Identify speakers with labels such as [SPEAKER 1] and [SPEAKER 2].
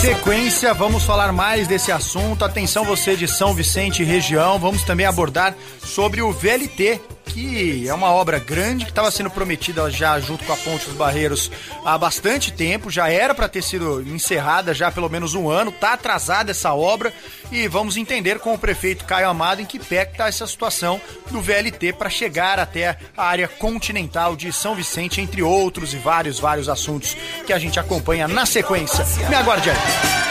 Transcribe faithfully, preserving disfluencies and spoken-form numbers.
[SPEAKER 1] sequência, vamos falar mais desse assunto. Atenção você de São Vicente e região, vamos também abordar sobre o V L T, que é uma obra grande que estava sendo prometida já junto com a Ponte dos Barreiros há bastante tempo, já era para ter sido encerrada já há pelo menos um ano, está atrasada essa obra e vamos entender com o prefeito Caio Amado em que pé está essa situação do V L T para chegar até a área continental de São Vicente, entre outros e vários, vários assuntos que a gente acompanha na sequência. Me aguarde aí.